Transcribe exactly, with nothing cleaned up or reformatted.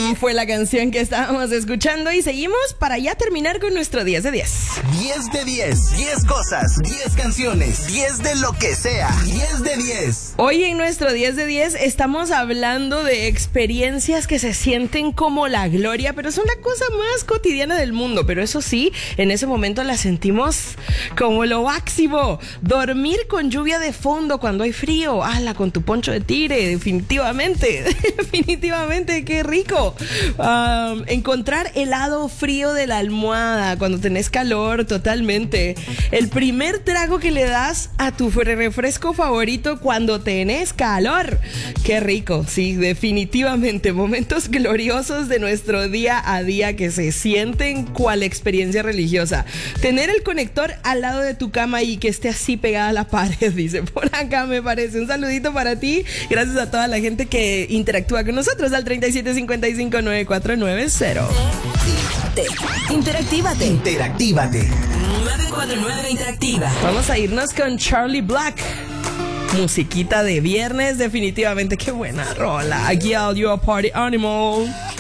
Fue la canción que estábamos escuchando y seguimos para ya terminar con nuestro diez de diez. diez de diez. diez cosas, diez canciones, diez de lo que sea. diez de diez. Hoy en nuestro diez de diez estamos hablando de experiencias que se sienten como la gloria, pero son la cosa más cotidiana del mundo. Pero eso sí, en ese momento la sentimos como lo máximo. Dormir con lluvia de fondo cuando hay frío. ¡Hala! Con tu poncho de tigre, definitivamente. Definitivamente, qué rico. Um, encontrar el lado frío de la almohada cuando tenés calor, totalmente. El primer trago que le das a tu refresco favorito cuando tenés calor. Qué rico, sí, definitivamente. Momentos gloriosos de nuestro día a día que se sienten cual experiencia religiosa. Tener el conector al lado de tu cama y que esté así pegada a la pared, dice por acá, me parece. Un saludito para ti. Gracias a toda la gente que interactúa con nosotros al treinta y siete cincuenta y cinco noventa y cuatro noventa. Interactívate. Interactívate. nueve cuatro nueve Interactiva. Vamos a irnos con Charlie Black. Musiquita de viernes, definitivamente. Qué buena rola. Aquí All You a Party Animal.